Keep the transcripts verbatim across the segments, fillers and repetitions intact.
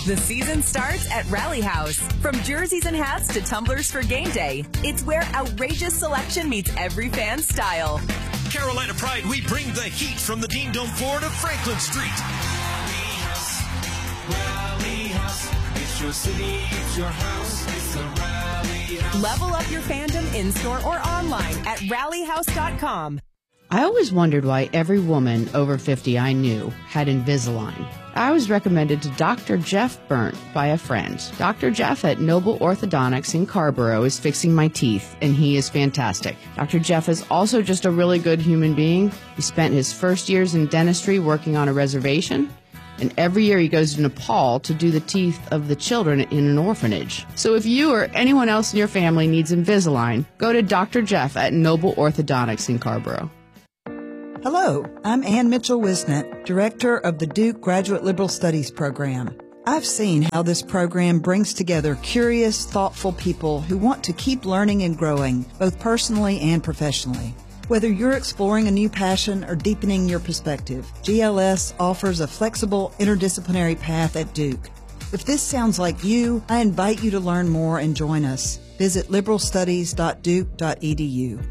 The season starts at Rally House. From jerseys and hats to tumblers for game day, it's where outrageous selection meets every fan's style. Carolina Pride, we bring the heat from the Dean Dome floor to Franklin Street. Rally House, Rally House, it's your city, it's your house, it's the Rally House. Level up your fandom in-store or online at rally house dot com. I always wondered why every woman over fifty I knew had Invisalign. I was recommended to Doctor Jeff Burnt by a friend. Doctor Jeff at Noble Orthodontics in Carborough is fixing my teeth, and he is fantastic. Doctor Jeff is also just a really good human being. He spent his first years in dentistry working on a reservation, and every year he goes to Nepal to do the teeth of the children in an orphanage. So if you or anyone else in your family needs Invisalign, go to Doctor Jeff at Noble Orthodontics in Carborough. Hello, I'm Ann Mitchell-Wisnett, Director of the Duke Graduate Liberal Studies Program. I've seen how this program brings together curious, thoughtful people who want to keep learning and growing, both personally and professionally. Whether you're exploring a new passion or deepening your perspective, G L S offers a flexible, interdisciplinary path at Duke. If this sounds like you, I invite you to learn more and join us. Visit liberal studies dot duke dot e d u.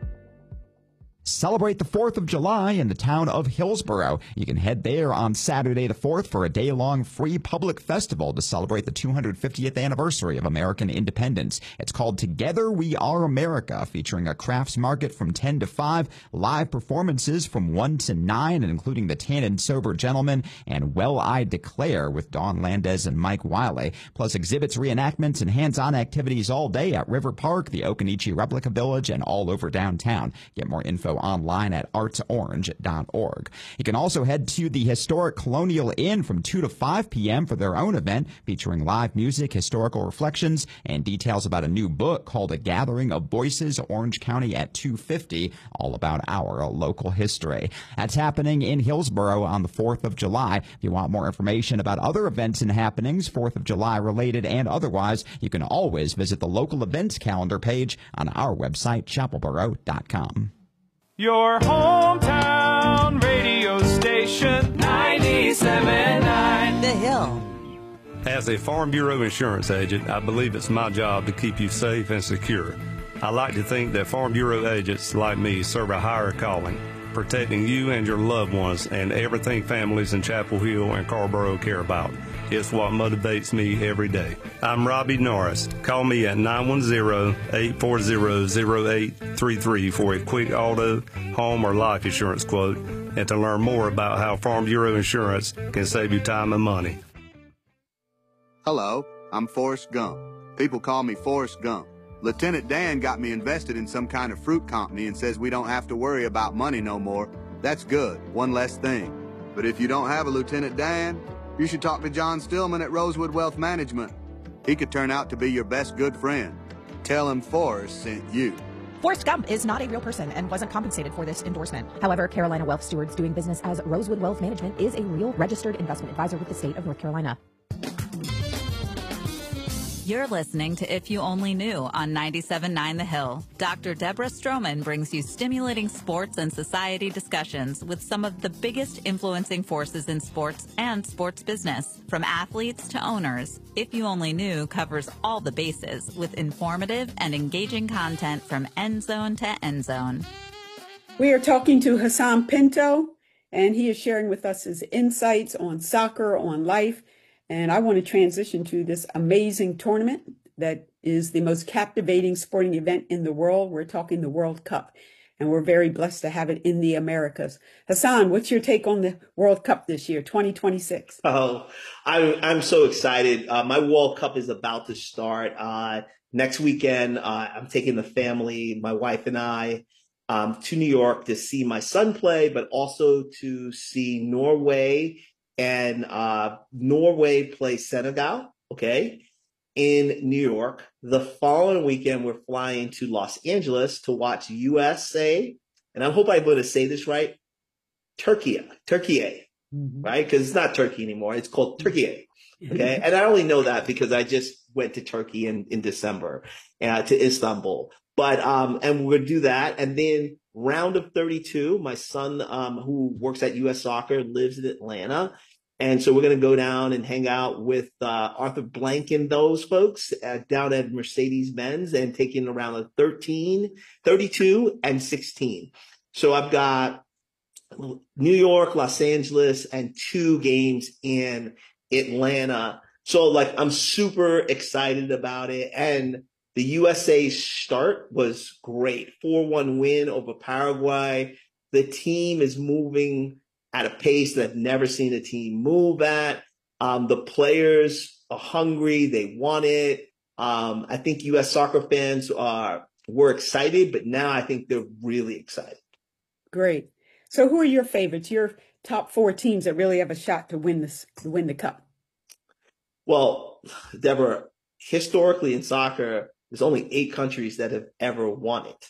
Celebrate the fourth of July in the town of Hillsborough. You can head there on Saturday the fourth for a day-long free public festival to celebrate the two hundred fiftieth anniversary of American independence. It's called Together We Are America, featuring a crafts market from ten to five, live performances from one to nine, including the Tan and Sober Gentlemen and Well I Declare with Dawn Landez and Mike Wiley, plus exhibits, reenactments, and hands-on activities all day at River Park, the Okanichi Replica Village, and all over downtown. Get more info online at arts orange dot org. You can also head to the historic Colonial Inn from two to five p.m. for their own event featuring live music, historical reflections, and details about a new book called A Gathering of Voices, Orange County at two fifty, all about our local history. That's happening in Hillsborough on the fourth of July. If you want more information about other events and happenings, fourth of July related and otherwise, you can always visit the local events calendar page on our website, chapelboro dot com. Your hometown radio station, ninety-seven point nine The Hill. As a Farm Bureau insurance agent, I believe it's my job to keep you safe and secure. I like to think that Farm Bureau agents like me serve a higher calling, protecting you and your loved ones and everything families in Chapel Hill and Carborough care about. It's what motivates me every day. I'm Robbie Norris. Call me at nine one zero, eight four zero, zero eight three three for a quick auto, home, or life insurance quote, and to learn more about how Farm Bureau Insurance can save you time and money. Hello, I'm Forrest Gump. People call me Forrest Gump. Lieutenant Dan got me invested in some kind of fruit company and says we don't have to worry about money no more. That's good, one less thing. But if you don't have a Lieutenant Dan, you should talk to John Stillman at Rosewood Wealth Management. He could turn out to be your best good friend. Tell him Forrest sent you. Forrest Gump is not a real person and wasn't compensated for this endorsement. However, Carolina Wealth Stewards doing business as Rosewood Wealth Management is a real registered investment advisor with the state of North Carolina. You're listening to If You Only Knew on ninety-seven point nine The Hill. Doctor Deborah Stroman brings you stimulating sports and society discussions with some of the biggest influencing forces in sports and sports business. From athletes to owners, If You Only Knew covers all the bases with informative and engaging content from end zone to end zone. We are talking to Hassan Pinto, and he is sharing with us his insights on soccer, on life. And I want to transition to this amazing tournament that is the most captivating sporting event in the world. We're talking the World Cup, and we're very blessed to have it in the Americas. Hassan, what's your take on the World Cup this year, twenty twenty-six? Oh, I'm, I'm so excited. Uh, my World Cup is about to start uh, next weekend. Uh, I'm taking the family, my wife and I, um, to New York to see my son play, but also to see Norway and uh, Norway play Senegal, okay, in New York. The following weekend, we're flying to Los Angeles to watch U S A, and I hope I'm going to say this right, Turkey, Turkey, mm-hmm. right? Because it's not Turkey anymore. It's called Turkey, okay? And I only know that because I just went to Turkey in, in December, uh, to Istanbul. But um, and we're going to do that, and then round of thirty-two, my son, um, who works at U S Soccer, lives in Atlanta, And so we're going to go down and hang out with uh, Arthur Blank and those folks uh, down at Mercedes-Benz and taking around a thirteen, thirty-two, and sixteen. So I've got New York, Los Angeles, and two games in Atlanta. So like I'm super excited about it. And the U S A start was great. four one win over Paraguay. The team is moving at a pace that I've never seen a team move at. Um, the players are hungry. They want it. Um, I think U S soccer fans are were excited, but now I think they're really excited. Great. So who are your favorites? Your top four teams that really have a shot to win this, to win the cup? Well, Deborah, historically in soccer, there's only eight countries that have ever won it.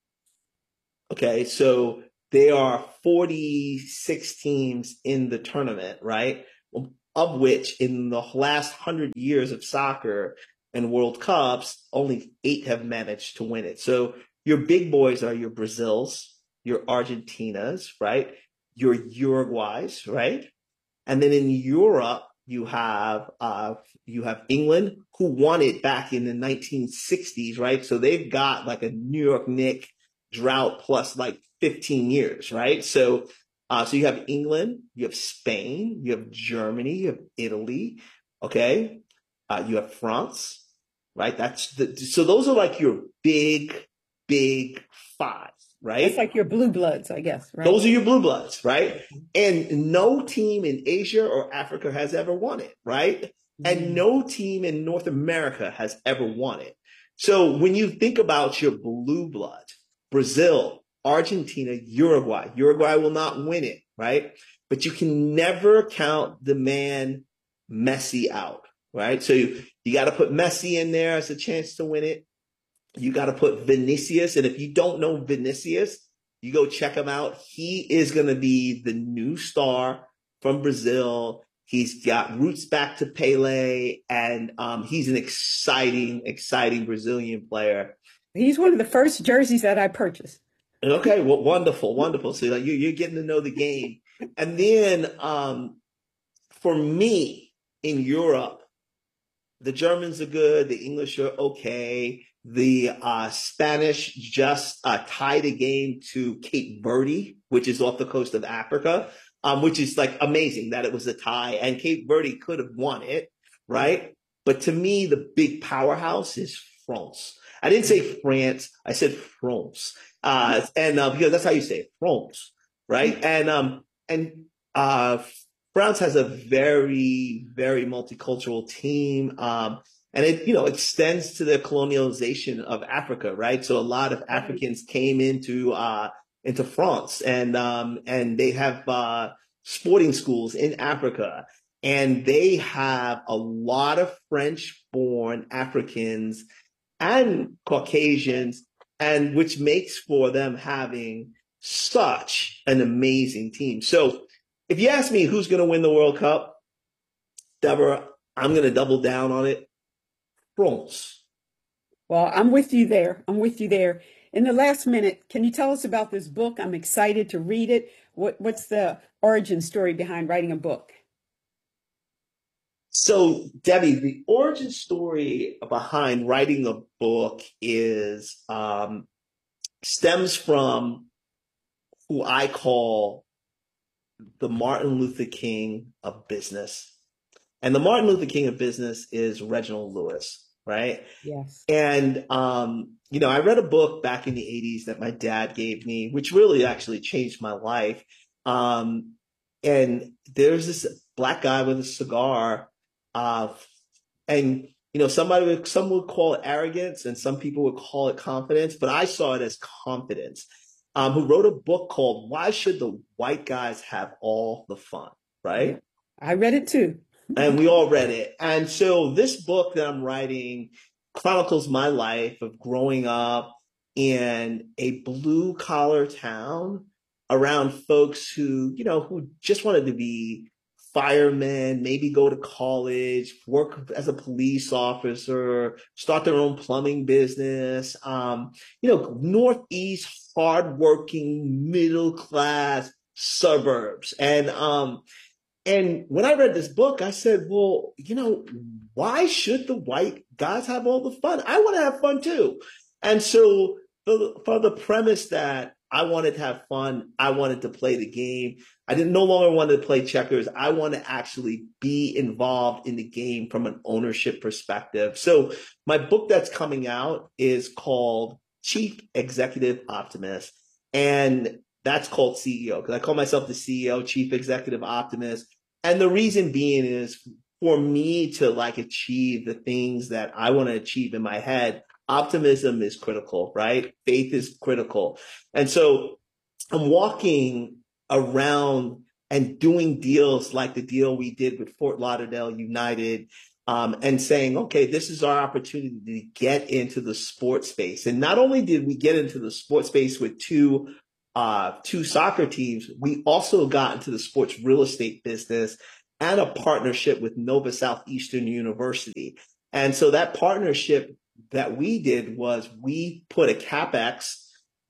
Okay, so there are forty-six teams in the tournament, right? Of which in the last hundred years of soccer and World Cups, only eight have managed to win it. So your big boys are your Brazils, your Argentinas, right? Your Uruguays, right? And then in Europe, you have uh, you have England, who won it back in the nineteen sixties, right? So they've got like a New York Knicks drought plus like fifteen years, right? So uh, so you have England, you have Spain, you have Germany, you have Italy, okay? Uh, you have France, right? That's the, so those are like your big, big five. Right? It's like your blue bloods, I guess, right? Those are your blue bloods, right? And no team in Asia or Africa has ever won it, right? Mm-hmm. And no team in North America has ever won it. So when you think about your blue blood, Brazil, Argentina, Uruguay, Uruguay will not win it, right? But you can never count the man Messi out, right? So you, you got to put Messi in there as a chance to win it. You got to put Vinicius. And if you don't know Vinicius, you go check him out. He is going to be the new star from Brazil. He's got roots back to Pele, and um, he's an exciting, exciting Brazilian player. He's one of the first jerseys that I purchased. Okay, well, wonderful, wonderful. So like, you, you're getting to know the game. And then um, for me in Europe, the Germans are good. The English are okay. The uh, Spanish just uh, tied a game to Cape Verde, which is off the coast of Africa, um, which is like amazing that it was a tie. And Cape Verde could have won it, right? But to me, the big powerhouse is France. I didn't say France. I said France. Uh, and uh, because that's how you say it, France, right? And um, and uh, France has a very, very multicultural team. Um, And it, you know, extends to the colonialization of Africa, right? So a lot of Africans came into, uh, into France, and, um, and they have, uh, sporting schools in Africa, and they have a lot of French born Africans and Caucasians, and which makes for them having such an amazing team. So if you ask me who's going to win the World Cup, Deborah, I'm going to double down on it. France. Well, I'm with you there. I'm with you there. In the last minute, can you tell us about this book? I'm excited to read it. What, what's the origin story behind writing a book? So, Debbie, the origin story behind writing a book is um, stems from who I call the Martin Luther King of business. And the Martin Luther King of business is Reginald Lewis, right? Yes. And, um, you know, I read a book back in the eighties that my dad gave me, which really actually changed my life. Um, and there's this black guy with a cigar, uh, and, you know, somebody would, some would call it arrogance and some people would call it confidence, but I saw it as confidence, um, who wrote a book called Why Should the White Guys Have All the Fun, right? I read it too. And we all read it. And so this book that I'm writing chronicles my life of growing up in a blue collar town around folks who, you know, who just wanted to be firemen, maybe go to college, work as a police officer, start their own plumbing business. Um, you know, Northeast, hardworking, middle class suburbs. And, um, And when I read this book, I said, well, you know, why should the white guys have all the fun? I want to have fun too. And so for, for the premise that I wanted to have fun, I wanted to play the game. I didn't no longer want to play checkers. I want to actually be involved in the game from an ownership perspective. So my book that's coming out is called Chief Executive Optimist. And that's called C E O, because I call myself the C E O, Chief Executive Optimist. And the reason being is for me to like achieve the things that I want to achieve in my head, optimism is critical, right? Faith is critical. And so I'm walking around and doing deals like the deal we did with Fort Lauderdale United, um, and saying, okay, this is our opportunity to get into the sports space. And not only did we get into the sports space with two uh, two soccer teams, we also got into the sports real estate business and a partnership with Nova Southeastern University. And so that partnership that we did was we put a CapEx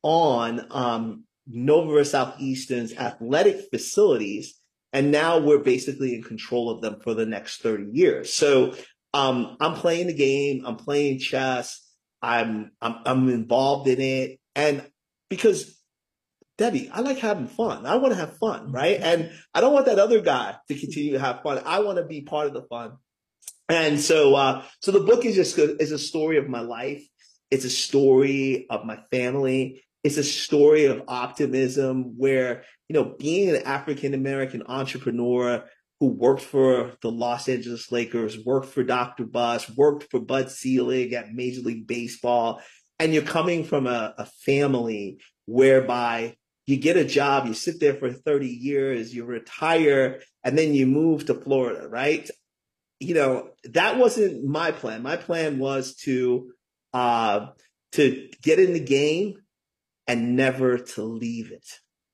on um, Nova Southeastern's athletic facilities, and now we're basically in control of them for the next thirty years. So um, I'm playing the game, I'm playing chess, I'm, I'm I'm involved in it, and because Debbie, I like having fun. I want to have fun, right? And I don't want that other guy to continue to have fun. I want to be part of the fun. And so, uh, so the book is just is a story of my life. It's a story of my family. It's a story of optimism where, you know, being an African-American entrepreneur who worked for the Los Angeles Lakers, worked for Doctor Buss, worked for Bud Selig at Major League Baseball, and you're coming from a, a family whereby you get a job, you sit there for thirty years, you retire, and then you move to Florida, right? You know, that wasn't my plan. My plan was to uh, to get in the game and never to leave it.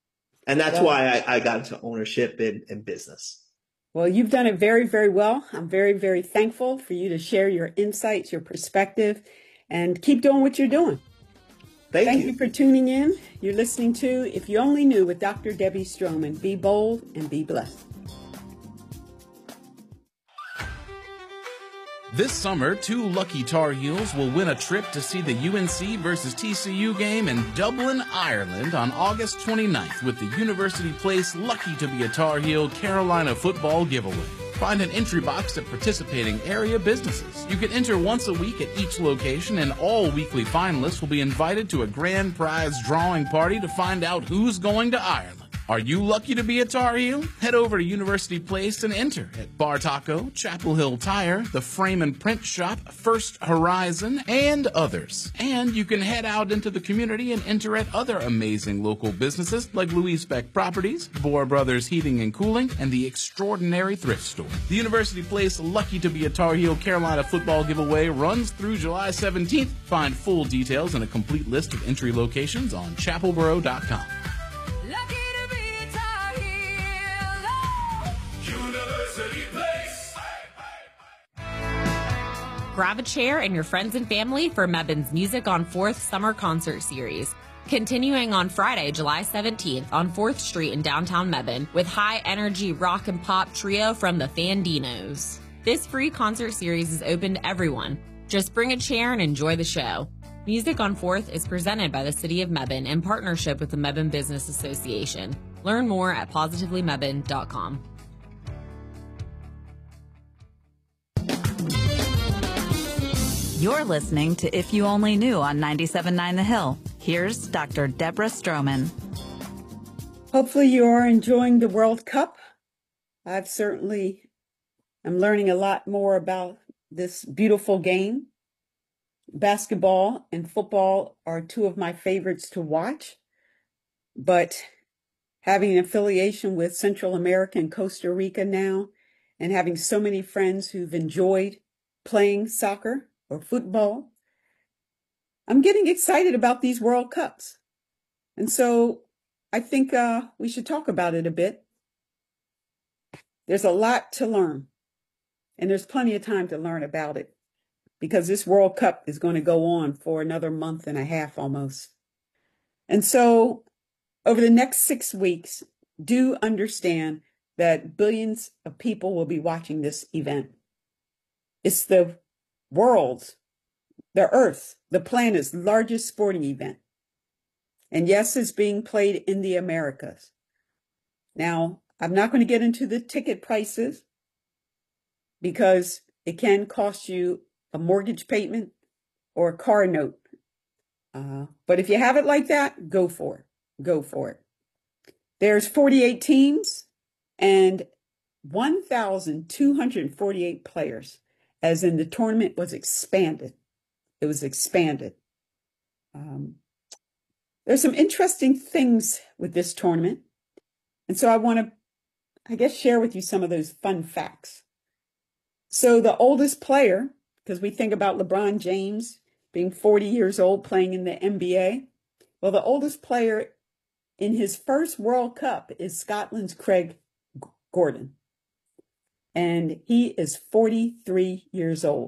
And that's Yeah. why I, I got into ownership and, and business. Well, you've done it very, very well. I'm very, very thankful for you to share your insights, your perspective, and keep doing what you're doing. Thank, Thank you. you for tuning in. You're listening to If You Only Knew with Doctor Debbie Stroman. Be bold and be blessed. This summer, two lucky Tar Heels will win a trip to see the U N C versus T C U game in Dublin, Ireland on August twenty-ninth with the University Place Lucky to be a Tar Heel Carolina football giveaway. Find an entry box at participating area businesses. You can enter once a week at each location, and all weekly finalists will be invited to a grand prize drawing party to find out who's going to Ireland. Are you lucky to be a Tar Heel? Head over to University Place and enter at Bar Taco, Chapel Hill Tire, the Frame and Print Shop, First Horizon, and others. And you can head out into the community and enter at other amazing local businesses like Louise Beck Properties, Bohr Brothers Heating and Cooling, and the Extraordinary Thrift Store. The University Place Lucky to be a Tar Heel Carolina football giveaway runs through July seventeenth. Find full details and a complete list of entry locations on chapel borough dot com. Grab a chair and your friends and family for Mebban's Music on fourth Summer Concert Series. Continuing on Friday, July seventeenth on fourth Street in downtown Mebban with high-energy rock and pop trio from the Fandinos. This free concert series is open to everyone. Just bring a chair and enjoy the show. Music on fourth is presented by the City of Mebban in partnership with the Mebban Business Association. Learn more at positively mebban dot com. You're listening to If You Only Knew on ninety-seven point nine The Hill. Here's Doctor Deborah Stroman. Hopefully you are enjoying the World Cup. I've certainly am learning a lot more about this beautiful game. Basketball and football are two of my favorites to watch, but having an affiliation with Central America and Costa Rica now, and having so many friends who've enjoyed playing soccer or football, I'm getting excited about these World Cups. And so I think uh, we should talk about it a bit. There's a lot to learn, and there's plenty of time to learn about it because this World Cup is going to go on for another month and a half almost. And so over the next six weeks, do understand that billions of people will be watching this event. It's the world's, the Earth's, the planet's largest sporting event. And yes, it's being played in the Americas. Now, I'm not going to get into the ticket prices because it can cost you a mortgage payment or a car note. Uh, but if you have it like that, go for it. Go for it. There's forty-eight teams and one thousand two hundred forty-eight players, as in the tournament was expanded. It was expanded. Um, there's some interesting things with this tournament. And so I want to, I guess, share with you some of those fun facts. So the oldest player, because we think about LeBron James being forty years old playing in the N B A. Well, the oldest player in his first World Cup is Scotland's Craig Gordon. And he is forty-three years old.